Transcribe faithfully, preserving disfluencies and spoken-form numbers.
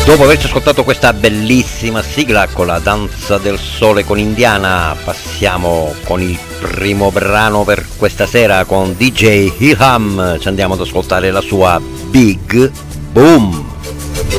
Dopo averci ascoltato questa bellissima sigla con la danza del sole con Indiana, passiamo con il primo brano per questa sera con D J Ilham. Ci andiamo ad ascoltare la sua Big Boom.